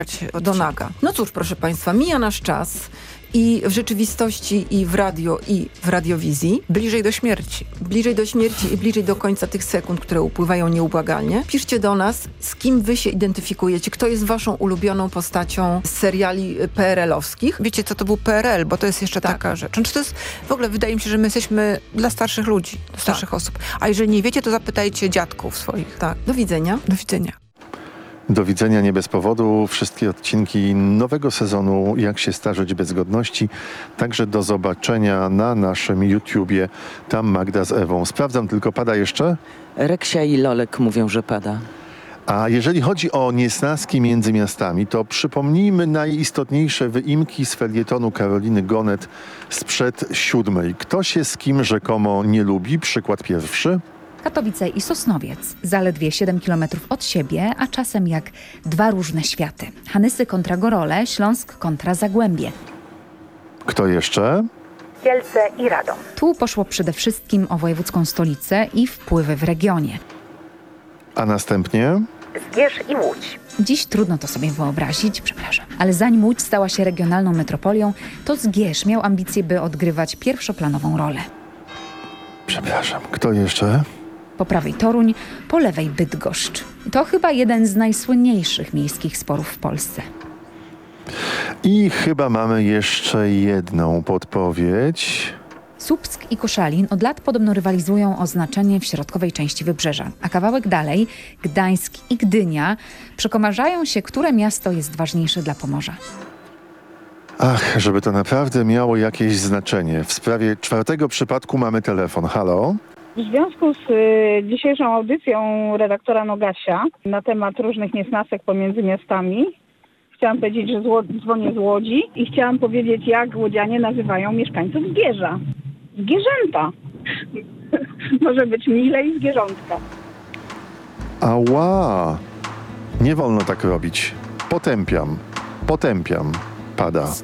do naga. No cóż, proszę Państwa, mija nasz czas i w rzeczywistości, i w radio, i w radiowizji. Bliżej do śmierci. Bliżej do śmierci i bliżej do końca tych sekund, które upływają nieubłagalnie. Piszcie do nas, z kim wy się identyfikujecie, kto jest waszą ulubioną postacią z seriali PRL-owskich. Wiecie, co to był PRL, bo to jest jeszcze taka rzecz. Znaczy, to jest, w ogóle wydaje mi się, że my jesteśmy dla starszych ludzi, dla starszych osób. A jeżeli nie wiecie, to zapytajcie dziadków swoich. Tak, do widzenia. Do widzenia. Do widzenia nie bez powodu. Wszystkie odcinki nowego sezonu Jak się starzeć bez godności. Także do zobaczenia na naszym YouTubie. Tam Magda z Ewą. Sprawdzam tylko, pada jeszcze? Reksia i Lolek mówią, że pada. A jeżeli chodzi o niesnaski między miastami, to przypomnijmy najistotniejsze wyimki z felietonu Karoliny Gonet sprzed 7. Kto się z kim rzekomo nie lubi? Przykład pierwszy. Katowice i Sosnowiec. Zaledwie 7 km od siebie, a czasem jak dwa różne światy. Hanysy kontra Gorole, Śląsk kontra Zagłębie. Kto jeszcze? Kielce i Radom. Tu poszło przede wszystkim o wojewódzką stolicę i wpływy w regionie. A następnie? Zgierz i Łódź. Dziś trudno to sobie wyobrazić, ale zanim Łódź stała się regionalną metropolią, to Zgierz miał ambicje, by odgrywać pierwszoplanową rolę. Przepraszam, kto jeszcze? Po prawej Toruń, po lewej Bydgoszcz. To chyba jeden z najsłynniejszych miejskich sporów w Polsce. I chyba mamy jeszcze jedną podpowiedź. Słupsk i Koszalin od lat podobno rywalizują o znaczenie w środkowej części Wybrzeża, a kawałek dalej, Gdańsk i Gdynia, przekomarzają się, które miasto jest ważniejsze dla Pomorza. Ach, żeby to naprawdę miało jakieś znaczenie. W sprawie 4. przypadku mamy telefon. Halo? W związku z dzisiejszą audycją redaktora Nogasia na temat różnych niesnasek pomiędzy miastami, chciałam powiedzieć, że dzwonię z Łodzi i chciałam powiedzieć, jak łodzianie nazywają mieszkańców Zgierza. Zgierzęta. Może być milej Zgierzątka. Ała! Nie wolno tak robić. Potępiam. Pada.